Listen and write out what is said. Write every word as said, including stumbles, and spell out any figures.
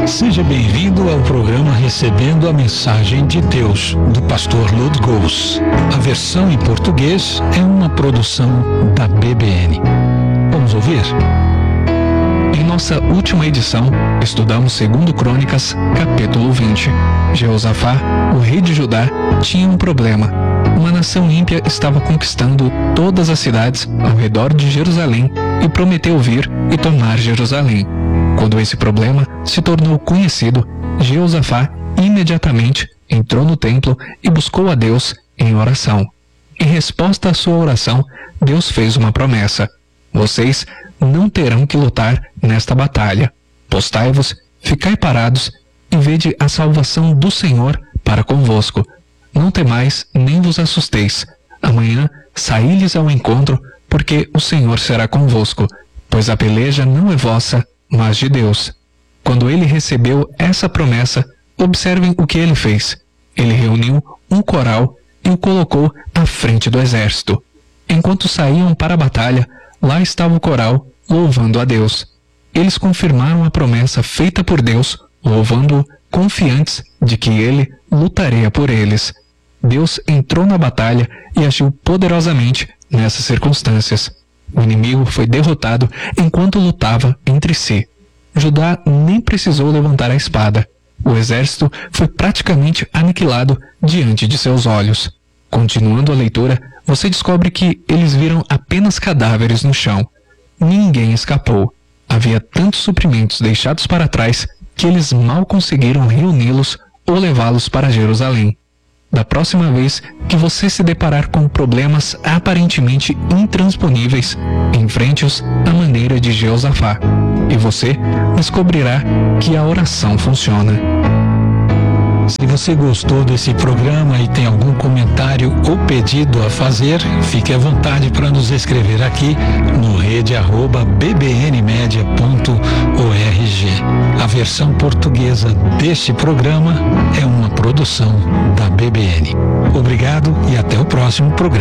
Seja bem-vindo ao programa Recebendo a Mensagem de Deus, do pastor Lud Gous. A versão em português é uma produção da B B N. Vamos ouvir? Em nossa última edição, estudamos segundo Crônicas, capítulo vinte. Jeosafá, o rei de Judá, tinha um problema. Uma nação ímpia estava conquistando todas as cidades ao redor de Jerusalém e prometeu vir e tomar Jerusalém. Quando esse problema se tornou conhecido, Jeosafá imediatamente entrou no templo e buscou a Deus em oração. Em resposta à sua oração, Deus fez uma promessa: vocês não terão que lutar nesta batalha. Postai-vos, ficai parados e vede a salvação do Senhor para convosco. Não temais nem vos assusteis. Amanhã saí-lhes ao encontro, porque o Senhor será convosco, pois a peleja não é vossa, mas de Deus. Quando ele recebeu essa promessa, observem o que ele fez. Ele reuniu um coral e o colocou à frente do exército. Enquanto saíam para a batalha, lá estava o coral louvando a Deus. Eles confirmaram a promessa feita por Deus, louvando-o, confiantes de que ele lutaria por eles. Deus entrou na batalha e agiu poderosamente nessas circunstâncias. O inimigo foi derrotado enquanto lutava entre si. Judá nem precisou levantar a espada. O exército foi praticamente aniquilado diante de seus olhos. Continuando a leitura, você descobre que eles viram apenas cadáveres no chão. Ninguém escapou. Havia tantos suprimentos deixados para trás que eles mal conseguiram reuni-los ou levá-los para Jerusalém. Da próxima vez que você se deparar com problemas aparentemente intransponíveis, enfrente-os à maneira de Jeosafá, e você descobrirá que a oração funciona. Se você gostou desse programa e tem algum comentário ou pedido a fazer, fique à vontade para nos escrever aqui no rede arroba b b n media ponto org. A versão portuguesa deste programa é uma produção da B B N. Obrigado e até o próximo programa.